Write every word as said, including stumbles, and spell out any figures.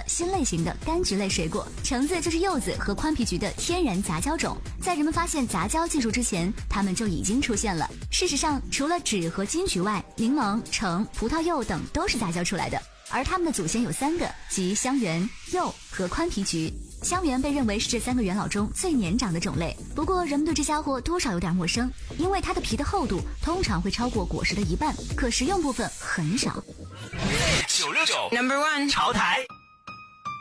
了新类型的柑橘类水果。橙子就是柚子和宽皮橘的天然杂交种，在人们发现杂交技术之前，它们就已经出现了。事实上，除了枳和金桔外，柠檬、橙、葡萄柚等都是杂交出来的，而它们的祖先有三个，即香橼、柚和宽皮橘。香橼被认为是这三个元老中最年长的种类，不过人们对这家伙多少有点陌生，因为它的皮的厚度通常会超过果实的一半，可食用部分很少。 九六九 Number One 潮台。